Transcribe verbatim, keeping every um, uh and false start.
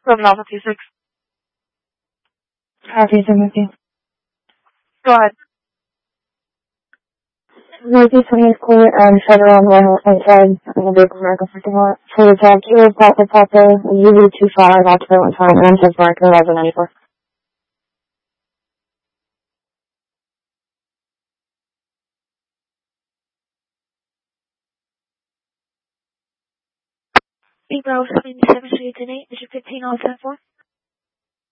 Seven Alpha two six. Copy, I'm with you. Go ahead. Northeast twentieth Court, um, Federal on the outside of the Bank of America parking lot. For the top two, Papa Papa, U V two five, occupant one time, and says marker eleven ninety-four. April seven seven eight eight, District fifteen, all ten four.